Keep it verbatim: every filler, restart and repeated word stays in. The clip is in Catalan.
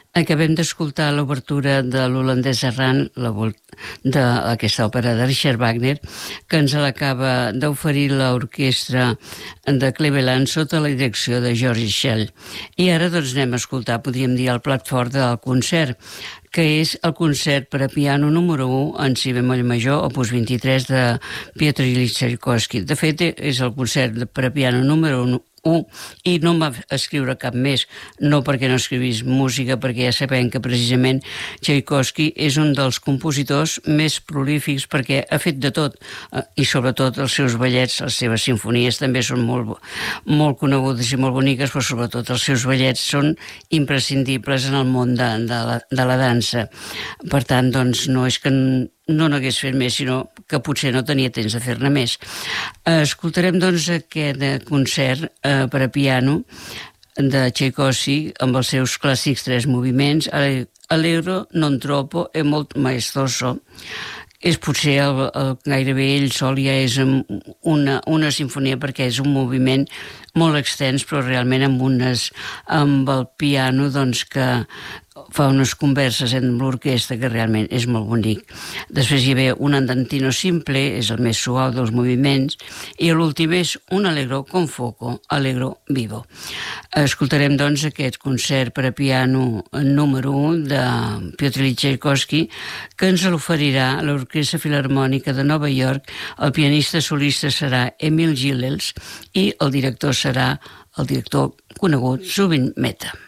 Acabem d'escoltar l'obertura de l'holandès errant, d'aquesta òpera de Richard Wagner, que ens l'acaba d'oferir l'orquestra de Cleveland sota la direcció de George Szell. I ara doncs anem a escoltar, podríem dir, el plat fort del concert, que és el concert per a piano número u en si bemoll major, opus vint-i-tres, de Piotr Ilyich Txaikovski. De fet, és el concert per a piano número u i no em va escriure cap més, no perquè no escrivís música, perquè ja sabem que precisament Txaikovski és un dels compositors més prolífics perquè ha fet de tot, i sobretot els seus ballets, les seves simfonies també són molt, molt conegudes i molt boniques, però sobretot els seus ballets són imprescindibles en el món de, de, la, de la dansa. Per tant, doncs, no és que no n'hagués fet més, sinó que potser no tenia temps de fer-ne més. Escoltarem, doncs, aquest concert eh, per a piano de Txaikovski amb els seus clàssics tres moviments, Allegro, Non troppo e molto maestoso. És potser el, el, gairebé ell sol ja és una, una sinfonia, perquè és un moviment molt extens, però realment amb, unes, amb el piano doncs, que fa unes converses amb l'orquestra que realment és molt bonic. Després hi ve un andantino simple, és el més suau dels moviments, i l'últim és un allegro con fuoco, allegro vivo. Escoltarem doncs aquest concert per a piano número un de Piotr Ilyich Txaikovski, que ens l'oferirà l'Orquestra Filharmònica de Nova York. El pianista solista serà Emil Gilels i el director serà el director conegut Zubin Mehta.